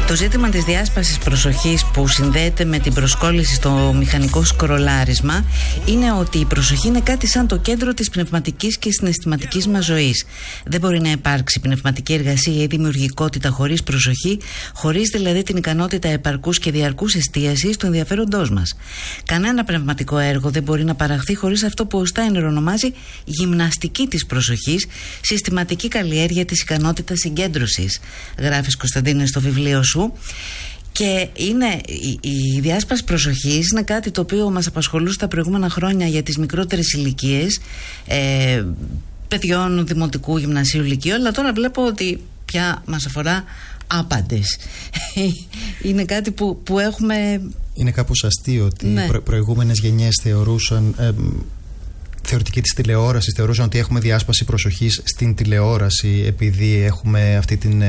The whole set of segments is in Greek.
Το ζήτημα της διάσπασης προσοχής που συνδέεται με την προσκόλληση στο μηχανικό σκρολάρισμα είναι ότι η προσοχή είναι κάτι σαν το κέντρο της πνευματικής και συναισθηματικής μας ζωής. Δεν μπορεί να υπάρξει πνευματική εργασία ή δημιουργικότητα χωρίς προσοχή, χωρίς δηλαδή την ικανότητα επαρκούς και διαρκούς εστίασης του ενδιαφέροντός μας. Κανένα πνευματικό έργο δεν μπορεί να παραχθεί χωρίς αυτό που ο Στάινερ ονομάζει γυμναστική της προσοχής, συστηματική καλλιέργεια της ικανότητας συγκέντρωσης. Γράφεις, Κωνσταντίνε, στο βιβλίο σου. Και είναι η διάσπαση προσοχής είναι κάτι το οποίο μας απασχολούσε τα προηγούμενα χρόνια για τις μικρότερες ηλικίες, παιδιών δημοτικού, γυμνασίου, λυκείου, αλλά τώρα βλέπω ότι πια μας αφορά άπαντες. Είναι κάτι που έχουμε... Είναι κάπως αστείο ότι οι προηγούμενες γενιές θεωρούσαν... θεωρητική της τηλεόρασης θεωρούσαν ότι έχουμε διάσπαση προσοχής στην τηλεόραση επειδή έχουμε αυτή την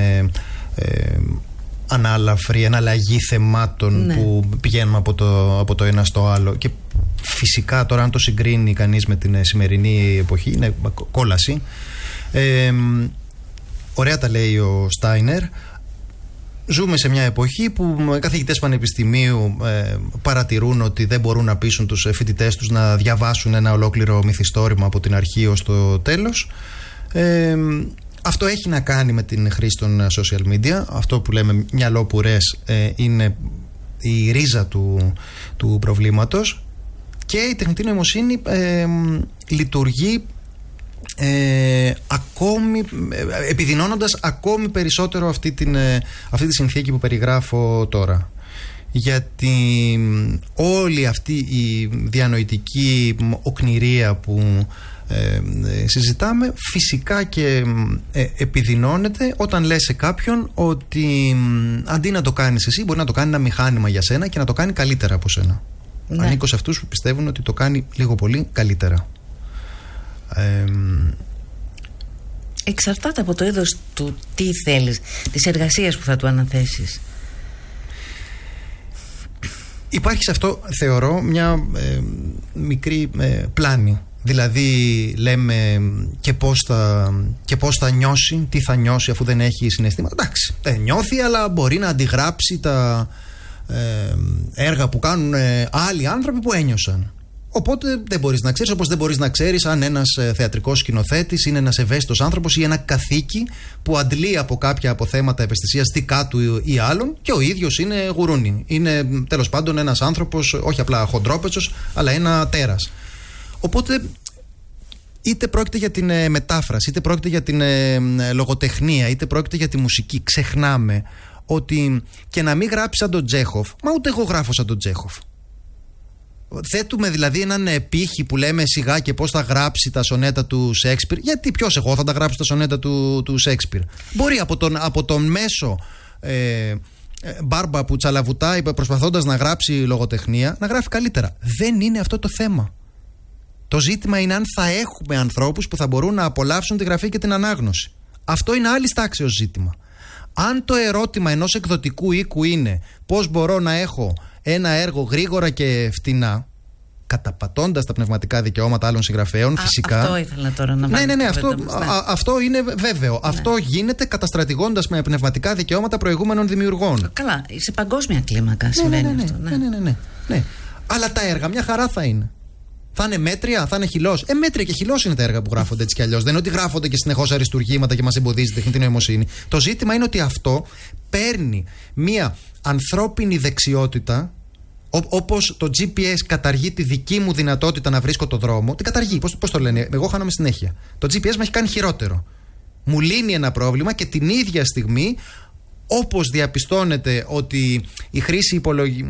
ανάλαφρη, εναλλαγή θεμάτων που πηγαίνουμε από το ένα στο άλλο. Και φυσικά τώρα αν το συγκρίνει κανείς με την σημερινή εποχή είναι κόλαση. Ωραία τα λέει ο Στάινερ. Ζούμε σε μια εποχή που καθηγητές πανεπιστημίου παρατηρούν ότι δεν μπορούν να πείσουν τους φοιτητές τους να διαβάσουν ένα ολόκληρο μυθιστόρημα από την αρχή ως το τέλος. Αυτό έχει να κάνει με την χρήση των social media. Αυτό που λέμε μυαλό πουρές είναι η ρίζα του προβλήματος. Και η τεχνητή νοημοσύνη λειτουργεί ακόμη, επιδεινώνοντας ακόμη περισσότερο αυτή τη συνθήκη που περιγράφω τώρα. Γιατί όλη αυτή η διανοητική οκνηρία που συζητάμε φυσικά και επιδεινώνεται όταν λες σε κάποιον ότι αντί να το κάνεις εσύ μπορεί να το κάνει ένα μηχάνημα για σένα και να το κάνει καλύτερα από σένα. Ανήκω σε αυτούς που πιστεύουν ότι το κάνει λίγο πολύ καλύτερα. Εξαρτάται από το είδος του τι θέλεις, της εργασίας που θα του αναθέσεις. Υπάρχει σε αυτό, θεωρώ, μια μικρή πλάνη. Δηλαδή λέμε και πώς θα νιώσει, τι θα νιώσει αφού δεν έχει συναισθήματα. Εντάξει, δεν νιώθει, αλλά μπορεί να αντιγράψει τα έργα που κάνουν άλλοι άνθρωποι που ένιωσαν. Οπότε δεν μπορείς να ξέρεις, όπως δεν μπορείς να ξέρεις αν ένας θεατρικός σκηνοθέτης είναι ένας ευαίσθητος άνθρωπος ή ένα καθήκη που αντλεί από κάποια αποθέματα ευαισθησίας δικά του ή άλλων και ο ίδιος είναι γουρούνι. Είναι τέλος πάντων ένας άνθρωπος, όχι απλά χοντρόπετσος, αλλά ένα τέρας. Οπότε είτε πρόκειται για την μετάφραση, είτε πρόκειται για την λογοτεχνία, είτε πρόκειται για τη μουσική, ξεχνάμε ότι και να μην γράψει σαν τον Τσέχοφ, μα ούτε εγώ γράφω σαν τον Τσέχοφ. Θέτουμε δηλαδή έναν πύχη που λέμε σιγά και πώς θα γράψει τα σονέτα του Σέξπιρ. Γιατί ποιος εγώ θα τα γράψω τα σονέτα του Σέξπιρ? Μπορεί από τον μέσο μπάρμπα που τσαλαβουτάει προσπαθώντας να γράψει λογοτεχνία να γράφει καλύτερα. Δεν είναι αυτό το θέμα. Το ζήτημα είναι αν θα έχουμε ανθρώπους που θα μπορούν να απολαύσουν τη γραφή και την ανάγνωση. Αυτό είναι άλλη τάξεως ζήτημα. Αν το ερώτημα ενός εκδοτικού οίκου είναι πώς μπορώ να έχω ένα έργο γρήγορα και φτηνά, καταπατώντας τα πνευματικά δικαιώματα άλλων συγγραφέων, φυσικά. Αυτό ήθελα τώρα να βάλω. Ναι, αυτό είναι βέβαιο. Ναι. Αυτό γίνεται καταστρατηγώντας με πνευματικά δικαιώματα προηγούμενων δημιουργών. Καλά, σε παγκόσμια κλίμακα συμβαίνει αυτό. Ναι. Αλλά τα έργα μια χαρά θα είναι. Θα είναι μέτρια, θα είναι χυλός. Μέτρια και χυλός είναι τα έργα που γράφονται έτσι κι αλλιώς. Δεν είναι ότι γράφονται και συνεχώς αριστουργήματα και μας εμποδίζει η τεχνητή νοημοσύνη. Το ζήτημα είναι ότι αυτό παίρνει μια ανθρώπινη δεξιότητα, όπως το GPS καταργεί τη δική μου δυνατότητα να βρίσκω το δρόμο. Την καταργεί. Πώς το λένε? Εγώ χάνομαι συνέχεια. Το GPS με έχει κάνει χειρότερο. Μου λύνει ένα πρόβλημα και την ίδια στιγμή, όπως διαπιστώνεται ότι η χρήση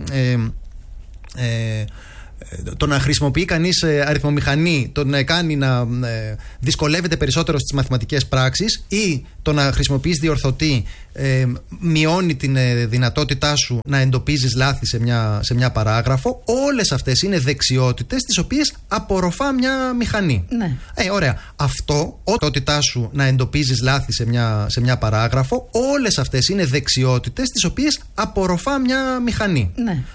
το να χρησιμοποιεί κανείς αριθμομηχανή, το να κάνει να δυσκολεύεται περισσότερο στις μαθηματικές πράξεις ή το να χρησιμοποιείς διορθωτή μειώνει την δυνατότητά σου να εντοπίζεις λάθη σε μια παράγραφο. Όλες αυτές είναι δεξιότητες τις οποίες απορροφά μια μηχανή. Ναι. Ωραία. Αυτό, η δυνατότητά σου να εντοπίζεις λάθη σε μια παράγραφο, όλες αυτές είναι δεξιότητες τις οποίες απορροφά μια μηχανή. Ναι.